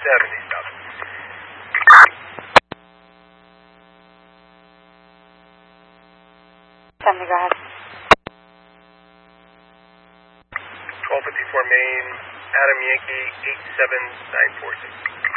70,000. Go ahead. 1254 Main, Adam Yankee 87946.